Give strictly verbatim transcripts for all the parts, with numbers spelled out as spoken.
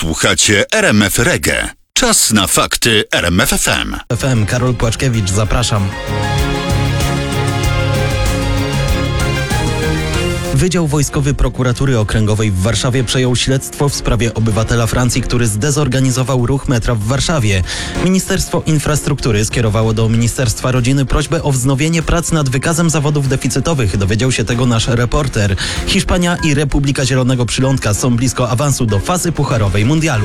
Słuchacie R M F Reggae. Czas na fakty R M F F M. F M, Karol Płaczkiewicz, zapraszam. Wydział Wojskowy Prokuratury Okręgowej w Warszawie przejął śledztwo w sprawie obywatela Francji, który zdezorganizował ruch metra w Warszawie. Ministerstwo Infrastruktury skierowało do Ministerstwa Rodziny prośbę o wznowienie prac nad wykazem zawodów deficytowych. Dowiedział się tego nasz reporter. Hiszpania i Republika Zielonego Przylądka są blisko awansu do fazy pucharowej mundialu.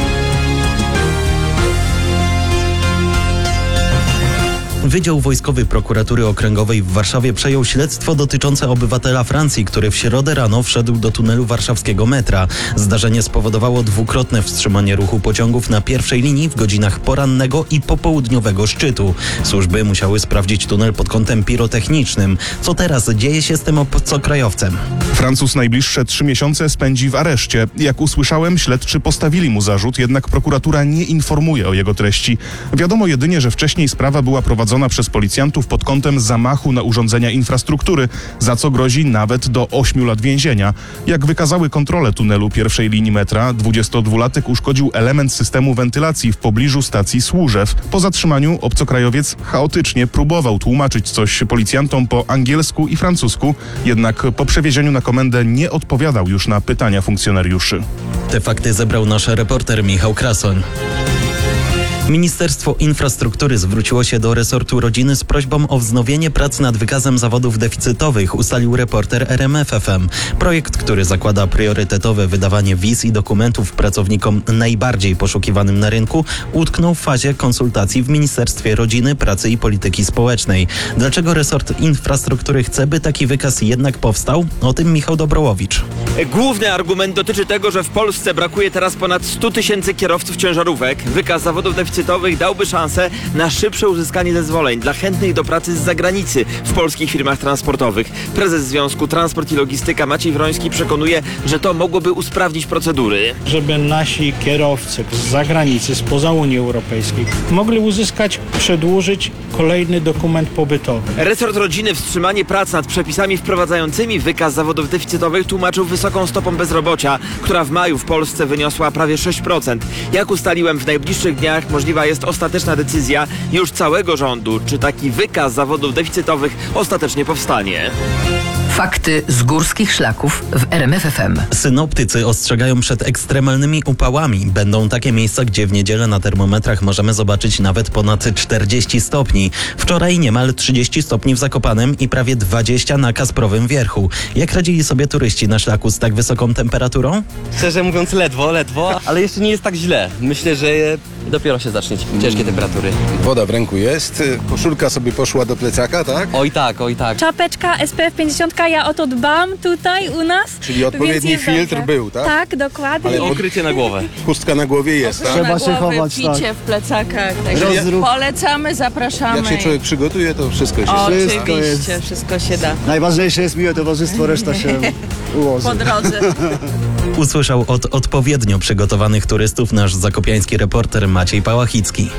Wydział Wojskowy Prokuratury Okręgowej w Warszawie przejął śledztwo dotyczące obywatela Francji, który w środę rano wszedł do tunelu warszawskiego metra. Zdarzenie spowodowało dwukrotne wstrzymanie ruchu pociągów na pierwszej linii w godzinach porannego i popołudniowego szczytu. Służby musiały sprawdzić tunel pod kątem pirotechnicznym. Co teraz dzieje się z tym obcokrajowcem? Francuz najbliższe trzy miesiące spędzi w areszcie. Jak usłyszałem, śledczy postawili mu zarzut, jednak prokuratura nie informuje o jego treści. Wiadomo jedynie, że wcześniej sprawa była prowadzona przez policjantów pod kątem zamachu na urządzenia infrastruktury, za co grozi nawet do ośmiu lat więzienia. Jak wykazały kontrole tunelu pierwszej linii metra, dwudziestodwulatek uszkodził element systemu wentylacji w pobliżu stacji Służew. Po zatrzymaniu obcokrajowiec chaotycznie próbował tłumaczyć coś policjantom po angielsku i francusku, jednak po przewiezieniu na komendę nie odpowiadał już na pytania funkcjonariuszy. Te fakty zebrał nasz reporter Michał Krasoń. Ministerstwo Infrastruktury zwróciło się do resortu rodziny z prośbą o wznowienie prac nad wykazem zawodów deficytowych, ustalił reporter R M F F M. Projekt, który zakłada priorytetowe wydawanie wiz i dokumentów pracownikom najbardziej poszukiwanym na rynku, utknął w fazie konsultacji w Ministerstwie Rodziny, Pracy i Polityki Społecznej. Dlaczego resort infrastruktury chce, by taki wykaz jednak powstał? O tym Michał Dobrołowicz. Główny argument dotyczy tego, że w Polsce brakuje teraz ponad stu tysięcy kierowców ciężarówek. Wykaz zawodów deficytowych dałby szansę na szybsze uzyskanie zezwoleń dla chętnych do pracy z zagranicy w polskich firmach transportowych. Prezes Związku Transport i Logistyka Maciej Wroński przekonuje, że to mogłoby usprawnić procedury. Żeby nasi kierowcy z zagranicy, spoza Unii Europejskiej mogli uzyskać, przedłużyć kolejny dokument pobytowy. Resort Rodziny wstrzymanie prac nad przepisami wprowadzającymi wykaz zawodów deficytowych tłumaczył wysoką stopą bezrobocia, która w maju w Polsce wyniosła prawie sześć procent. Jak ustaliłem, w najbliższych dniach możliwa jest ostateczna decyzja już całego rządu, czy taki wykaz zawodów deficytowych ostatecznie powstanie. Fakty z górskich szlaków w R M F F M. Synoptycy ostrzegają przed ekstremalnymi upałami. Będą takie miejsca, gdzie w niedzielę na termometrach możemy zobaczyć nawet ponad czterdzieści stopni. Wczoraj niemal trzydzieści stopni w Zakopanem i prawie dwadzieścia na Kasprowym Wierchu. Jak radzili sobie turyści na szlaku z tak wysoką temperaturą? Szczerze mówiąc ledwo, ledwo, ale jeszcze nie jest tak źle. Myślę, że dopiero się zacznie ciężkie temperatury. Woda w ręku jest, koszulka sobie poszła do plecaka, tak? Oj tak, oj tak. Czapeczka S P F pięćdziesiąt, ja o to dbam tutaj u nas. Czyli odpowiedni filtr dobrze. był, tak? Tak, dokładnie. Ale Okrycie na głowę. Chustka na głowie jest, tak? Trzeba się chować, picie tak. w plecakach. Także polecamy, zapraszamy. Jak się człowiek przygotuje, to wszystko się O, da. Oczywiście, jest... wszystko się da. Najważniejsze jest miłe towarzystwo, reszta się ułoży. Po drodze. Usłyszał od odpowiednio przygotowanych turystów nasz zakopiański reporter Maciej Pałachicki.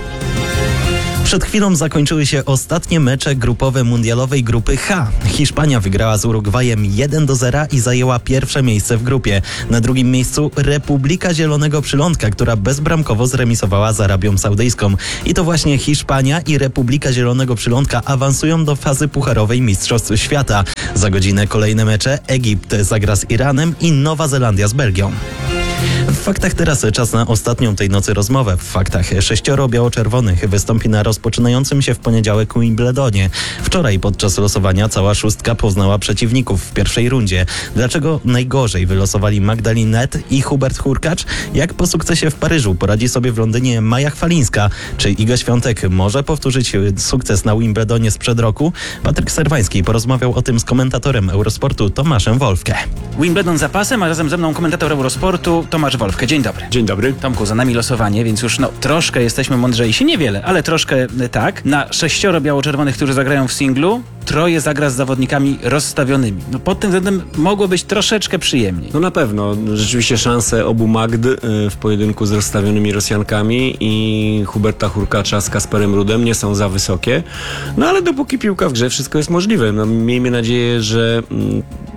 Przed chwilą zakończyły się ostatnie mecze grupowe mundialowej grupy H. Hiszpania wygrała z Urugwajem jeden do zera i zajęła pierwsze miejsce w grupie. Na drugim miejscu Republika Zielonego Przylądka, która bezbramkowo zremisowała z Arabią Saudyjską. I to właśnie Hiszpania i Republika Zielonego Przylądka awansują do fazy pucharowej Mistrzostw Świata. Za godzinę kolejne mecze: Egipt zagra z Iranem i Nowa Zelandia z Belgią. W faktach teraz czas na ostatnią tej nocy rozmowę. W faktach sześcioro biało-czerwonych wystąpi na rozpoczynającym się w poniedziałek Wimbledonie. Wczoraj podczas losowania cała szóstka poznała przeciwników w pierwszej rundzie. Dlaczego najgorzej wylosowali Magdalena Net i Hubert Hurkacz? Jak po sukcesie w Paryżu poradzi sobie w Londynie Maja Chwalińska? Czy Iga Świątek może powtórzyć sukces na Wimbledonie sprzed roku? Patryk Serwański porozmawiał o tym z komentatorem Eurosportu Tomaszem Wolfke. Wimbledon za pasem, a razem ze mną komentator Eurosportu Tomasz Wolfke. Dzień dobry. Dzień dobry. Tomku, za nami losowanie, więc już no troszkę jesteśmy mądrzejsi. Niewiele, ale troszkę tak. Na sześcioro biało-czerwonych, którzy zagrają w singlu, troje zagra z zawodnikami rozstawionymi. No pod tym względem mogło być troszeczkę przyjemniej. No na pewno. Rzeczywiście szanse obu Magd w pojedynku z rozstawionymi Rosjankami i Huberta Hurkacza z Kasperem Ruudem nie są za wysokie. No ale dopóki piłka w grze, wszystko jest możliwe. No, miejmy nadzieję, że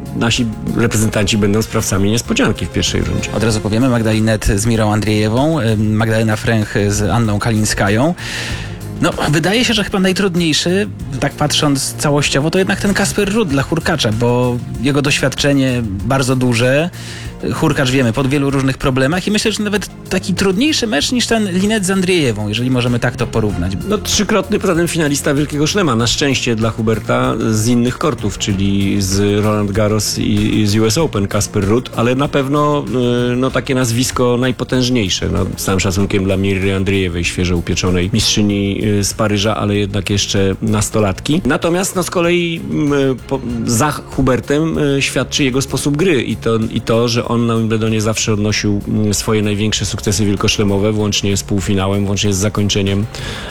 nasi reprezentanci będą sprawcami niespodzianki w pierwszej rundzie. Od razu powiemy, Magdalinet z Mirą Andrzejewą, Magdalena Fręch z Anną Kalińskają. No, wydaje się, że chyba najtrudniejszy, tak patrząc całościowo, to jednak ten Kasper Ruud dla Hurkacza, bo jego doświadczenie bardzo duże. Hurkacz, wiemy, pod wielu różnych problemach i myślę, że nawet taki trudniejszy mecz niż ten Linette z Andrzejewą, jeżeli możemy tak to porównać. No trzykrotny zatem finalista Wielkiego Szlema, na szczęście dla Huberta z innych kortów, czyli z Roland Garros i, i z U S Open Kasper Ruud, ale na pewno no, takie nazwisko najpotężniejsze, no, z całym szacunkiem dla Miry Andrzejewej, świeżo upieczonej mistrzyni z Paryża, ale jednak jeszcze nastolatki. Natomiast no, z kolei po, za Hubertem świadczy jego sposób gry i to, i to, że on na Wimbledonie zawsze odnosił swoje największe sukcesy wielkoszlemowe, włącznie z półfinałem, włącznie z zakończeniem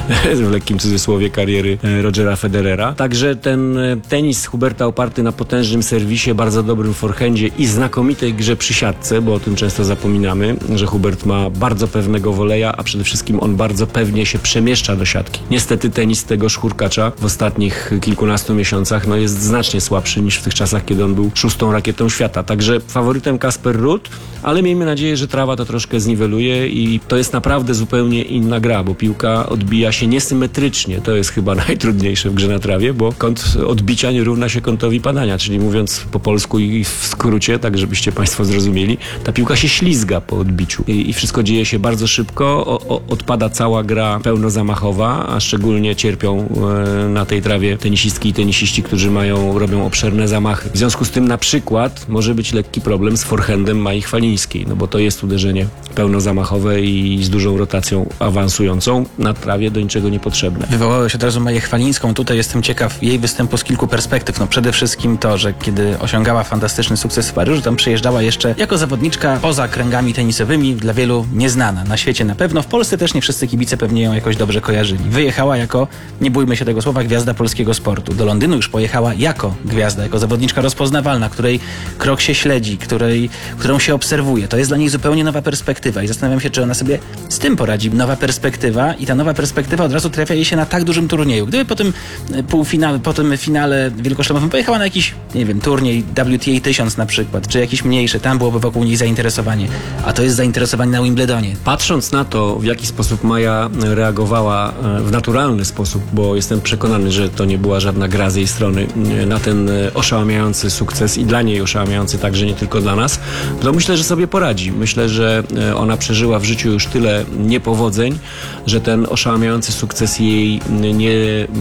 w lekkim cudzysłowie kariery Rogera Federera. Także ten tenis Huberta oparty na potężnym serwisie, bardzo dobrym forehandzie i znakomitej grze przy siatce, bo o tym często zapominamy, że Hubert ma bardzo pewnego woleja, a przede wszystkim on bardzo pewnie się przemieszcza do siatki. Niestety tenis tegoż Hurkacza w ostatnich kilkunastu miesiącach no, jest znacznie słabszy niż w tych czasach, kiedy on był szóstą rakietą świata. Także faworytem Kasper Ruud, ale miejmy nadzieję, że trawa to troszkę zniweluje i to jest naprawdę zupełnie inna gra, bo piłka odbija się niesymetrycznie. To jest chyba najtrudniejsze w grze na trawie, bo kąt odbicia nie równa się kątowi padania, czyli mówiąc po polsku i w skrócie, tak żebyście Państwo zrozumieli, ta piłka się ślizga po odbiciu i, i wszystko dzieje się bardzo szybko, o, o, odpada cała gra pełnozamachowa, a szczególnie cierpią e, na tej trawie tenisistki i tenisiści, którzy mają, robią obszerne zamachy. W związku z tym na przykład może być lekki problem z forehandem Mai Chwalińskiej, no bo to jest uderzenie pełnozamachowe i z dużą rotacją awansującą na trawie do niczego niepotrzebne. Wywołałeś od razu Maję Chwalińską. Tutaj jestem ciekaw jej występu z kilku perspektyw. No przede wszystkim to, że kiedy osiągała fantastyczny sukces w Paryżu, tam przyjeżdżała jeszcze jako zawodniczka poza kręgami tenisowymi, dla wielu nieznana. Na świecie na pewno, w Polsce też nie wszyscy kibice pewnie ją jakoś dobrze kojarzyli. Wyjechała jako, nie bójmy się tego słowa, gwiazda polskiego sportu. Do Londynu już pojechała jako gwiazda, jako zawodniczka rozpoznawalna, której krok się śledzi, której, którą się obserwuje. To jest dla niej zupełnie nowa perspektywa i zastanawiam się, czy ona sobie z tym poradzi. Nowa perspektywa i ta nowa perspektywa od razu trafia jej się na tak dużym turnieju. Gdyby po tym półfinale, po tym finale wielkoszlemowym pojechała na jakiś, nie wiem, turniej W T A tysiąc na przykład, czy jakiś mniejszy, tam byłoby wokół niej zainteresowanie. A to jest zainteresowanie na Wimbledonie. Patrząc na to, w jaki sposób Maja reagowała w naturalny sposób, bo jestem przekonany, że to nie była żadna gra z jej strony, na ten oszałamiający sukces i dla niej oszałamiający także, nie tylko dla nas, to myślę, że sobie poradzi. Myślę, że ona przeżyła w życiu już tyle niepowodzeń, że ten oszałamiający sukces jej nie,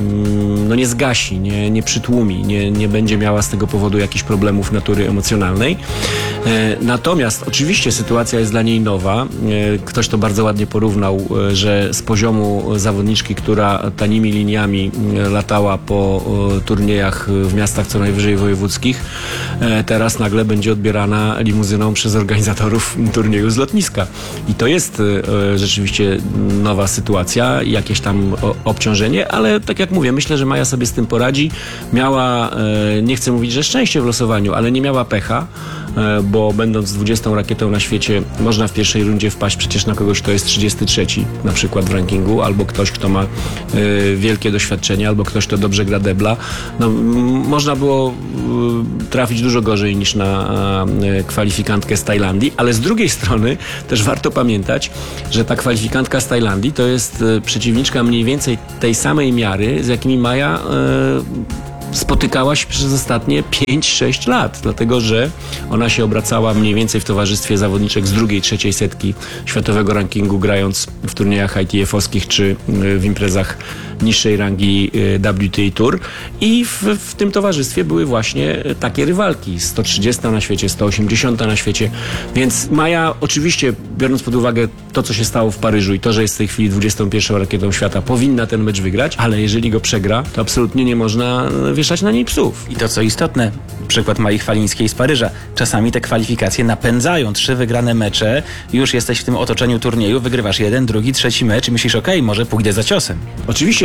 no nie zgasi, nie, nie przytłumi, nie, nie będzie miała z tego powodu jakichś problemów natury emocjonalnej. Natomiast oczywiście sytuacja jest dla niej nowa. Ktoś to bardzo ładnie porównał, że z poziomu zawodniczki, która tanimi liniami latała po turniejach w miastach co najwyżej wojewódzkich, teraz nagle będzie odbierana limuzyną przez organizatorów turnieju z lotniska. I to jest rzeczywiście nowa sytuacja, jakieś tam obciążenie, ale tak jak mówię, myślę, że Maja sobie z tym poradzi. Miała, nie chcę mówić, że szczęście w losowaniu, ale nie miała pecha, bo będąc dwudziestą rakietą na świecie, można w pierwszej rundzie wpaść przecież na kogoś, kto jest trzydziesty trzeci na przykład w rankingu, albo ktoś, kto ma y, wielkie doświadczenie, albo ktoś, kto dobrze gra debla. No, m- można było y, trafić dużo gorzej niż na y, kwalifikantkę z Tajlandii, ale z drugiej strony też warto pamiętać, że ta kwalifikantka z Tajlandii to jest y, przeciwniczka mniej więcej tej samej miary, z jakimi Maja y, spotykała się przez ostatnie pięć sześć lat, dlatego że ona się obracała mniej więcej w towarzystwie zawodniczek z drugiej, trzeciej setki światowego rankingu, grając w turniejach I T F-owskich czy w imprezach niższej rangi W T A Tour i w, w tym towarzystwie były właśnie takie rywalki, sto trzydziesta na świecie, sto osiemdziesiąta na świecie, więc Maja oczywiście, biorąc pod uwagę to, co się stało w Paryżu i to, że jest w tej chwili dwudziestą pierwszą rakietą świata, powinna ten mecz wygrać, ale jeżeli go przegra, to absolutnie nie można wieszać na niej psów. I to, co istotne, przykład Mai Chwalińskiej z Paryża. Czasami te kwalifikacje napędzają. Trzy wygrane mecze, już jesteś w tym otoczeniu turnieju, wygrywasz jeden, drugi, trzeci mecz i myślisz, okej, okay, może pójdę za ciosem. Oczywiście,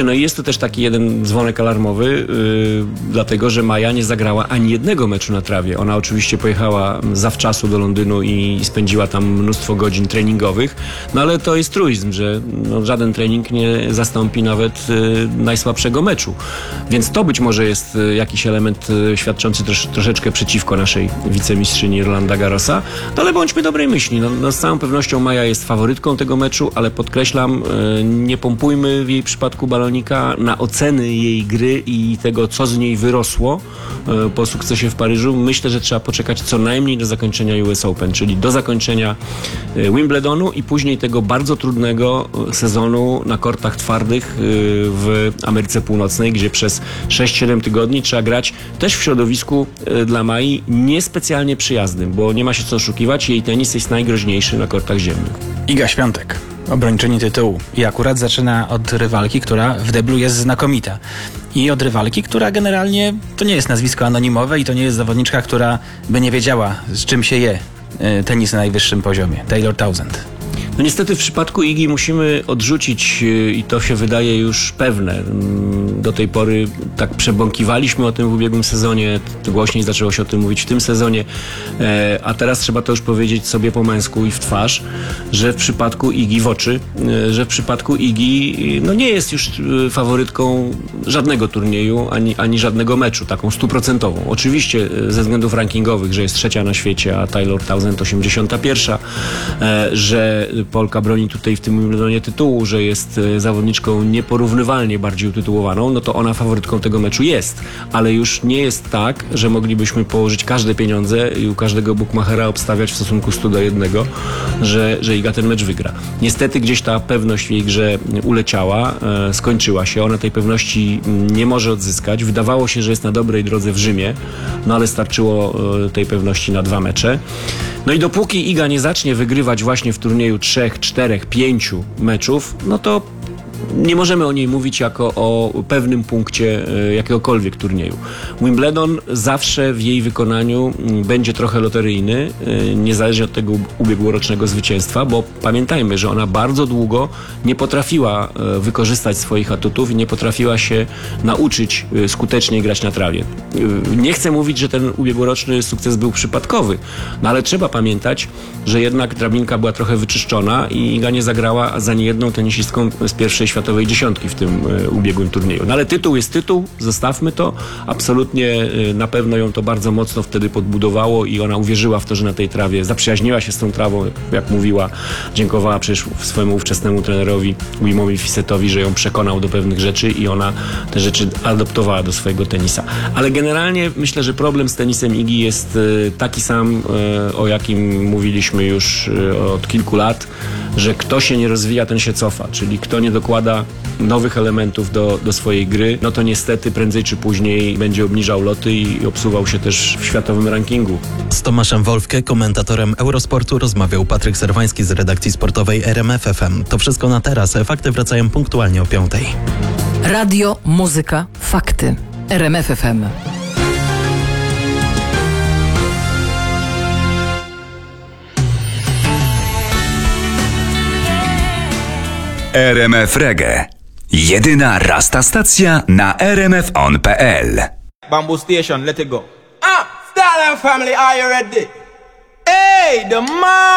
no i jest to też taki jeden dzwonek alarmowy, yy, dlatego, że Maja nie zagrała ani jednego meczu na trawie. Ona oczywiście pojechała zawczasu do Londynu i spędziła tam mnóstwo godzin treningowych, no ale to jest truizm, że no, żaden trening nie zastąpi nawet yy, najsłabszego meczu. Więc to być może jest yy, jakiś element yy, świadczący trosz, troszeczkę przeciwko naszej wicemistrzyni Rolanda Garrosa, no ale bądźmy dobrej myśli. No, no, z całą pewnością Maja jest faworytką tego meczu, ale podkreślam, yy, nie pompujmy w jej przypadku balonika na oceny jej gry i tego, co z niej wyrosło yy, po sukcesie w Paryżu. Myślę, że trzeba poczekać co najmniej do zakończenia U S Open, czyli do zakończenia yy, Wimbledonu i później tego bardzo trudnego sezonu na kortach twardych yy, w Ameryce Północnej, gdzie przez sześć siedem tygodni trzeba grać też w środowisku yy, dla Mai niespecjalnie przyjaznym, bo nie ma się co oszukiwać, jej tenis jest najgroźniejszy na kortach ziemnych. Iga Świątek, obrończyni tytułu. I akurat zaczyna od rywalki, która w deblu jest znakomita. I od rywalki, która generalnie to nie jest nazwisko anonimowe i to nie jest zawodniczka, która by nie wiedziała, z czym się je tenis na najwyższym poziomie. Taylor Townsend. No niestety w przypadku Igi musimy odrzucić, i to się wydaje już pewne. Do tej pory tak przebąkiwaliśmy o tym w ubiegłym sezonie, głośniej zaczęło się o tym mówić w tym sezonie, a teraz trzeba to już powiedzieć sobie po męsku i w twarz, że w przypadku Igi w oczy, że w przypadku Igi no nie jest już faworytką żadnego turnieju, ani, ani żadnego meczu, taką stuprocentową. Oczywiście ze względów rankingowych, że jest trzecia na świecie, a Taylor Townsend osiemdziesiąta pierwsza, że Polka broni tutaj w tym Wimbledonie tytułu, że jest zawodniczką nieporównywalnie bardziej utytułowaną, no to ona faworytką tego meczu jest. Ale już nie jest tak, że moglibyśmy położyć każde pieniądze i u każdego bookmachera obstawiać w stosunku sto do jednego, że, że Iga ten mecz wygra. Niestety gdzieś ta pewność w jej grze uleciała, e, skończyła się. Ona tej pewności nie może odzyskać. Wydawało się, że jest na dobrej drodze w Rzymie, no ale starczyło e, tej pewności na dwa mecze. No i dopóki Iga nie zacznie wygrywać właśnie w turnieju trzech, czterech, pięciu meczów, no to nie możemy o niej mówić jako o pewnym punkcie jakiegokolwiek turnieju. Wimbledon zawsze w jej wykonaniu będzie trochę loteryjny, niezależnie od tego ubiegłorocznego zwycięstwa, bo pamiętajmy, że ona bardzo długo nie potrafiła wykorzystać swoich atutów i nie potrafiła się nauczyć skutecznie grać na trawie. Nie chcę mówić, że ten ubiegłoroczny sukces był przypadkowy, no ale trzeba pamiętać, że jednak drabinka była trochę wyczyszczona i Iga nie zagrała za niejedną tenisistką z pierwszej światowej dziesiątki w tym y, ubiegłym turnieju. No ale tytuł jest tytuł, zostawmy to. Absolutnie y, na pewno ją to bardzo mocno wtedy podbudowało i ona uwierzyła w to, że na tej trawie zaprzyjaźniła się z tą trawą, jak mówiła, dziękowała przecież swojemu ówczesnemu trenerowi Wimowi Fissettowi, że ją przekonał do pewnych rzeczy i ona te rzeczy adoptowała do swojego tenisa. Ale generalnie myślę, że problem z tenisem Igi jest y, taki sam, y, o jakim mówiliśmy już y, od kilku lat, że kto się nie rozwija, ten się cofa, czyli kto nie dokłada nowych elementów do, do swojej gry, no to niestety prędzej czy później będzie obniżał loty i obsuwał się też w światowym rankingu. Z Tomaszem Wolfke, komentatorem Eurosportu, rozmawiał Patryk Serwański z redakcji sportowej R M F F M. To wszystko na teraz. Fakty wracają punktualnie o piątej. Radio, muzyka, fakty. R M F F M. R M F Reggae. Jedyna rasta stacja na r m f on kropka p l. Bamboo Station, let it go. Ah, Starland family, are you ready? Hey, the man!